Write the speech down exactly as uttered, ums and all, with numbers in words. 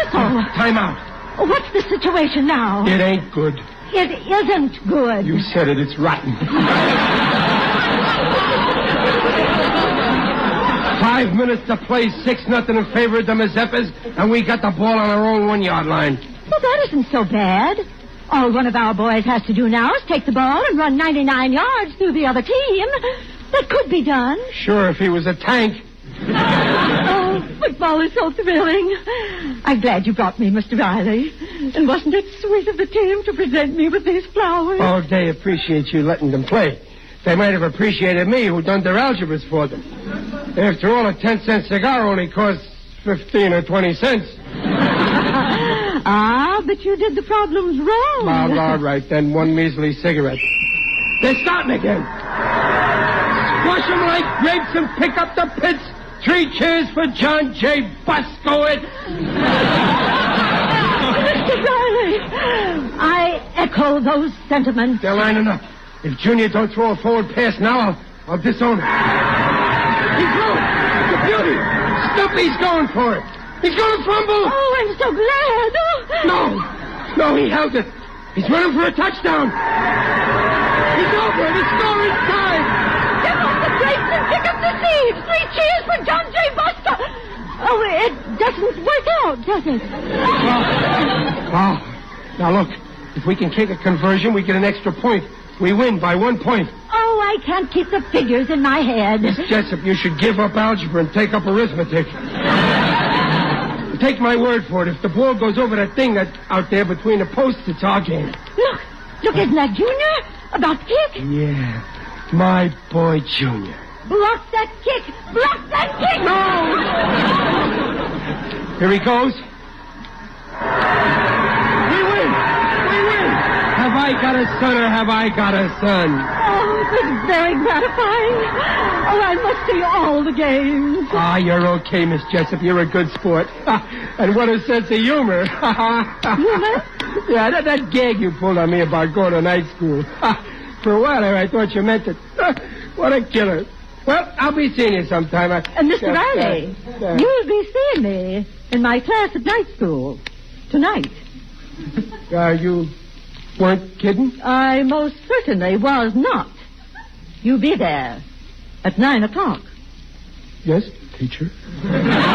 Ethel! Time out. What's the situation now? It ain't good. It isn't good. You said it. It's rotten. Five minutes to play, six nothing in favor of the Mazeppas, and we got the ball on our own one-yard line. Well, that isn't so bad. All one of our boys has to do now is take the ball and run ninety-nine yards through the other team. That could be done. Sure, if he was a tank. Oh, football is so thrilling. I'm glad you brought me, Mister Riley. And wasn't it sweet of the team to present me with these flowers? Oh, they appreciate you letting them play. They might have appreciated me who done their algebras for them. After all, a ten-cent cigar only costs fifteen or twenty cents. Ah, but you did the problems wrong. Well, all right, then one measly cigarette. They're starting again. Squash them like grapes and pick up the pits. Three cheers for John J. Buskowitz. Mister Riley, I echo those sentiments. They're lining up. If Junior don't throw a forward pass now, I'll, I'll disown him. He's through. The beauty. Snoopy's going for it. He's going to fumble. Oh, I'm so glad. Oh. No. No, he held it. He's running for a touchdown. He's over it. It's scoring time. Get off the grapes and pick up the seeds. Three cheers for John J. Buster. Oh, it doesn't work out, does it? Oh. Oh. Now, look. If we can kick a conversion, we get an extra point. We win by one point. Oh, I can't keep the figures in my head. Miss Jessup, you should give up algebra and take up arithmetic. Take my word for it. If the ball goes over that thing that's out there between the posts, it's our game. Look. Look, isn't that Junior? About to kick? Yeah. My boy, Junior. Block that kick. Block that kick. No. Here he goes. We win. We win. Have I got a son or have I got a son? Oh, it was very gratifying. Oh, I must see all the games. Ah, you're okay, Miss Jessup. You're a good sport. And what a sense of humor. Humor? Yeah, that, that gag you pulled on me about going to night school. For a while there, I thought you meant it. What a killer. Well, I'll be seeing you sometime. I, And Mister uh, Riley, uh, uh, you'll be seeing me in my class at night school tonight. Uh, you weren't kidding? I most certainly was not. You be there at nine o'clock. Yes, teacher.